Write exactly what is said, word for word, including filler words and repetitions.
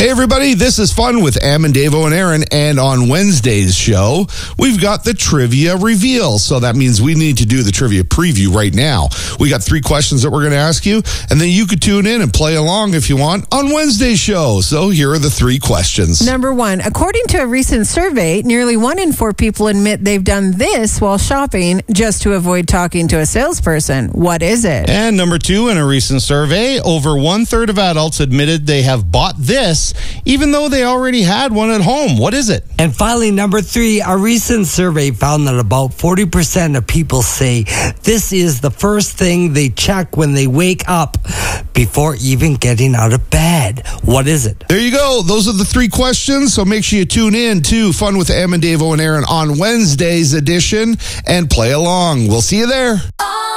Hey everybody, this is Fun with Am and Davo and Aaron, and on Wednesday's show, we've got the trivia reveal. So that means we need to do the trivia preview right now. We got three questions that we're going to ask you, and then you could tune in and play along if you want on Wednesday's show. So here are the three questions. Number one, according to a recent survey, nearly one in four people admit they've done this while shopping just to avoid talking to a salesperson. What is it? And number two, in a recent survey, over one third of adults admitted they have bought this even though they already had one at home. What is it? And finally, number three, a recent survey found that about forty percent of people say this is the first thing they check when they wake up before even getting out of bed. What is it? There you go. Those are the three questions. So make sure you tune in to Fun with Am and Davo and Aaron on Wednesday's edition and play along. We'll see you there.